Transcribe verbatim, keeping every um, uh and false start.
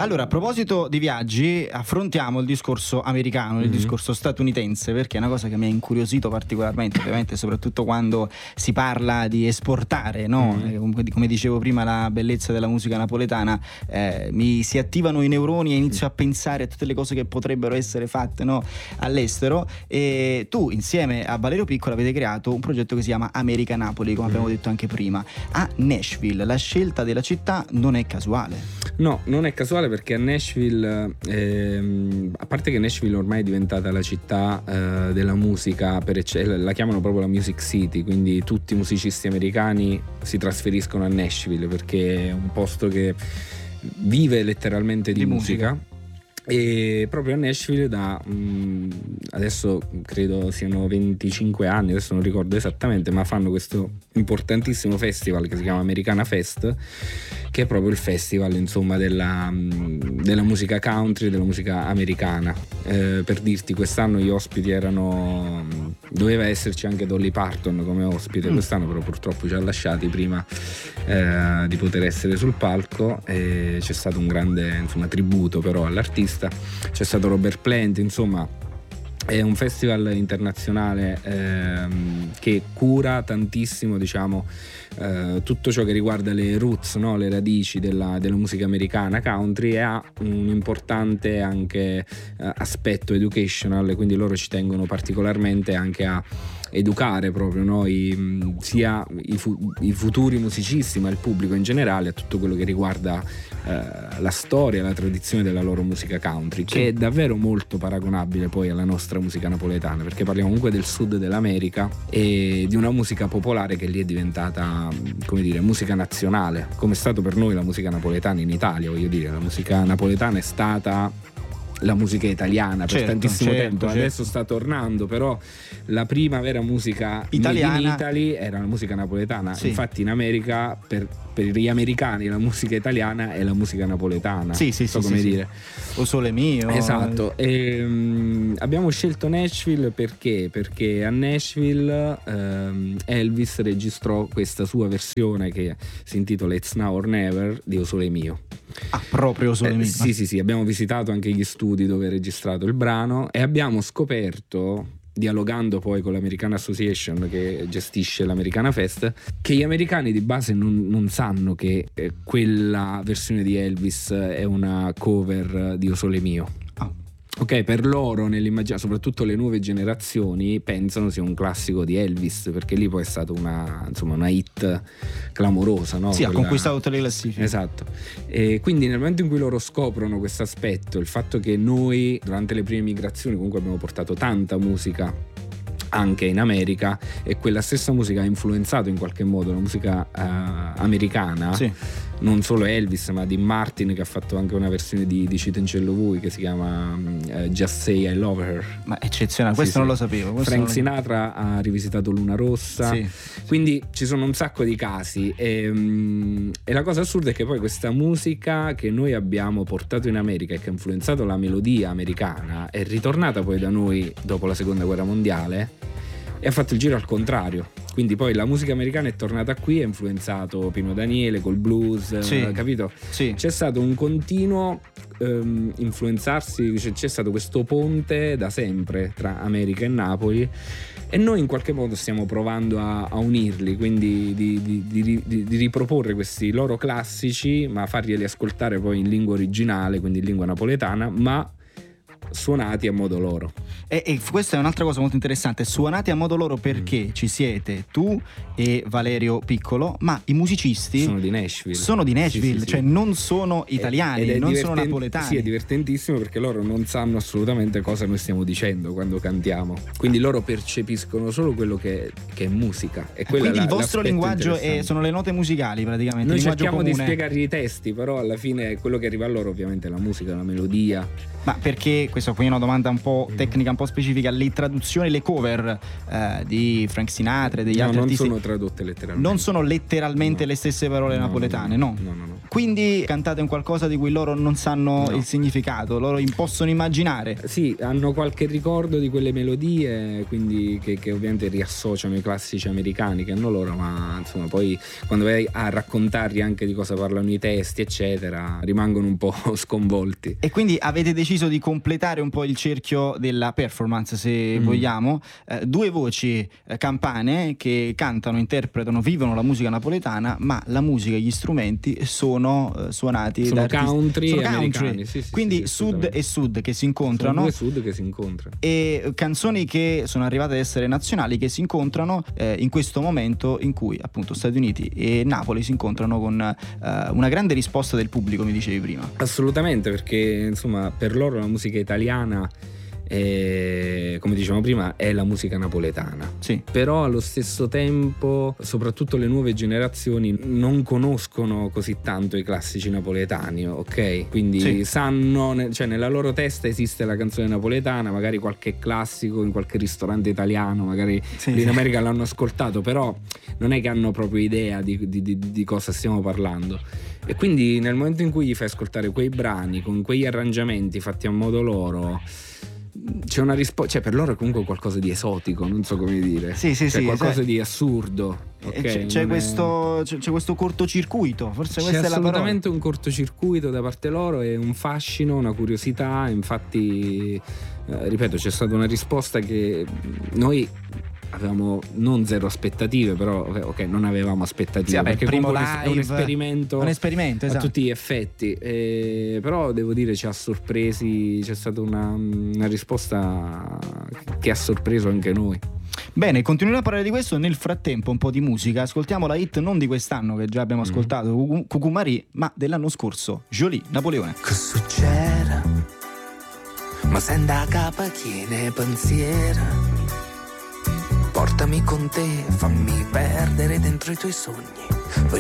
Allora, a proposito di viaggi, affrontiamo il discorso americano, il mm-hmm. discorso statunitense, perché è una cosa che mi ha incuriosito particolarmente, ovviamente, soprattutto quando si parla di esportare, no? Mm-hmm. Eh, come dicevo prima, la bellezza della musica napoletana, eh, mi si attivano i neuroni e inizio a pensare a tutte le cose che potrebbero essere fatte, no? all'estero. E tu, insieme a Valerio Piccolo, avete creato un progetto che si chiama America Napoli, come mm-hmm. abbiamo detto anche prima, a Nashville. La scelta della città non è casuale. No, non è casuale, perché a Nashville, ehm, a parte che Nashville ormai è diventata la città eh, della musica per eccellenza, la chiamano proprio la Music City, quindi tutti i musicisti americani si trasferiscono a Nashville perché è un posto che vive letteralmente di, di musica. musica. E proprio a Nashville da mh, adesso credo siano venticinque anni, adesso non ricordo esattamente, ma fanno questo importantissimo festival che si chiama Americana Fest, che è proprio il festival, insomma, della, della musica country, della musica americana. Eh, per dirti, quest'anno gli ospiti erano, doveva esserci anche Dolly Parton come ospite, mm. quest'anno però purtroppo ci ha lasciati prima eh, di poter essere sul palco, e c'è stato un grande, insomma, tributo però all'artista. C'è stato Robert Plant, insomma è un festival internazionale ehm, che cura tantissimo, diciamo, eh, tutto ciò che riguarda le roots, no? le radici della, della musica americana country, e ha un importante anche eh, aspetto educational, quindi loro ci tengono particolarmente anche a educare proprio, no? I, sia i, fu, i futuri musicisti, ma il pubblico in generale, a tutto quello che riguarda eh, la storia, la tradizione della loro musica country, che è davvero molto paragonabile poi alla nostra musica napoletana, perché parliamo comunque del sud dell'America e di una musica popolare che lì è diventata, come dire, musica nazionale, come è stato per noi la musica napoletana in Italia. Voglio dire, la musica napoletana è stata la musica italiana per certo, tantissimo certo, tempo, certo. Adesso sta tornando, però la prima vera musica italiana in Italy era la musica napoletana, sì. Infatti in America per, per gli americani la musica italiana è la musica napoletana, sì, sì, so sì, come sì, dire sì. O Sole Mio. Esatto. E, um, abbiamo scelto Nashville perché? Perché a Nashville um, Elvis registrò questa sua versione che si intitola It's Now or Never di O Sole Mio. Ah, proprio Sole Mio. Eh, sì, sì, sì, abbiamo visitato anche gli studi dove è registrato il brano e abbiamo scoperto, dialogando poi con l'American Association che gestisce l'Americana Fest, che gli americani di base non, non sanno che eh, quella versione di Elvis è una cover di O Sole Mio. Ah. Ok, per loro nell'immaginario, soprattutto le nuove generazioni, pensano sia un classico di Elvis, perché lì poi è stata una, insomma, una hit clamorosa, no? Sì, Quella... ha conquistato tutte le classifiche. Esatto. E quindi nel momento in cui loro scoprono questo aspetto, il fatto che noi durante le prime migrazioni comunque abbiamo portato tanta musica anche in America, e quella stessa musica ha influenzato in qualche modo la musica uh, americana, sì. Non solo Elvis, ma Dean Martin, che ha fatto anche una versione di, di Citancello Vui che si chiama uh, Just Say I Love Her. Ma eccezionale, questo sì, non sì. lo sapevo. Frank non... Sinatra ha rivisitato Luna Rossa, sì. Quindi ci sono un sacco di casi e, um, e la cosa assurda è che poi questa musica che noi abbiamo portato in America e che ha influenzato la melodia americana è ritornata poi da noi dopo la seconda guerra mondiale e ha fatto il giro al contrario. Quindi poi la musica americana è tornata qui e ha influenzato Pino Daniele col blues, sì, capito? Sì. C'è stato un continuo um, influenzarsi, c'è, c'è stato questo ponte da sempre tra America e Napoli, e noi in qualche modo stiamo provando a, a unirli, quindi di, di, di, di, di riproporre questi loro classici, ma farglieli ascoltare poi in lingua originale, quindi in lingua napoletana, ma suonati a modo loro. E, e questa è un'altra cosa molto interessante, suonati a modo loro, perché mm. ci siete tu e Valerio Piccolo, ma i musicisti sono di Nashville, sono di Nashville, sì, sì, cioè sì. non sono italiani, non divertente, sono napoletani. Sì, è divertentissimo perché loro non sanno assolutamente cosa noi stiamo dicendo quando cantiamo, quindi loro percepiscono solo quello che, che è musica, e quindi la, il vostro linguaggio è, sono le note musicali praticamente. Noi cerchiamo comune. di spiegargli i testi, però alla fine quello che arriva a loro ovviamente è la musica, la melodia. Ma perché, questa qui è una domanda un po' tecnica, un po' specifica, le traduzioni, le cover eh, di Frank Sinatra e degli no, altri non artisti sono tradotte letteralmente, non sono letteralmente no. le stesse parole no, napoletane, no no? no no, no. Quindi cantate un qualcosa di cui loro non sanno no. il significato, loro possono immaginare. Sì, hanno qualche ricordo di quelle melodie, quindi che, che ovviamente riassociano i classici americani che hanno loro, ma insomma poi quando vai a raccontargli anche di cosa parlano i testi eccetera rimangono un po' sconvolti. E quindi avete deciso di completare un po' il cerchio della performance, se mm. vogliamo, eh, due voci eh, campane che cantano, interpretano, vivono la musica napoletana, ma la musica e gli strumenti sono eh, suonati sono da artisti, country sono e country. americani, sì, sì, quindi sì, sud e sud che si incontrano, sono due sud che si incontrano e canzoni che sono arrivate ad essere nazionali che si incontrano eh, in questo momento in cui appunto Stati Uniti e Napoli si incontrano con eh, una grande risposta del pubblico, mi dicevi prima. Assolutamente, perché insomma per loro la musica italiana è, come dicevamo prima, è la musica napoletana, sì. Però allo stesso tempo soprattutto le nuove generazioni non conoscono così tanto i classici napoletani, ok? Quindi sì. sanno, cioè nella loro testa esiste la canzone napoletana, magari qualche classico in qualche ristorante italiano, magari sì, in America sì. l'hanno ascoltato, però non è che hanno proprio idea di, di, di, di cosa stiamo parlando. E quindi nel momento in cui gli fai ascoltare quei brani con quegli arrangiamenti fatti a modo loro, c'è una risposta, cioè per loro è comunque qualcosa di esotico, non so come dire, sì, sì, c'è sì, qualcosa sai. di assurdo, okay? c'è, c'è, questo, è... c'è, c'è questo cortocircuito, forse c'è questa è la parola. Assolutamente un cortocircuito da parte loro e un fascino, una curiosità, infatti eh, ripeto, c'è stata una risposta che noi avevamo non zero aspettative, però ok, non avevamo aspettative, sì, vabbè, perché primo live, è un esperimento, un esperimento esatto. a tutti gli effetti, e, però devo dire ci ha sorpresi, c'è stata una, una risposta che ha sorpreso anche noi. Bene, continuiamo a parlare di questo. Nel frattempo un po' di musica, ascoltiamo la hit non di quest'anno che già abbiamo ascoltato, mm. Cucumari, ma dell'anno scorso, Jolie, Napoleone. Che succede? Ma senta a capa chi ne pensiera. Portami con te, fammi perdere dentro i tuoi sogni.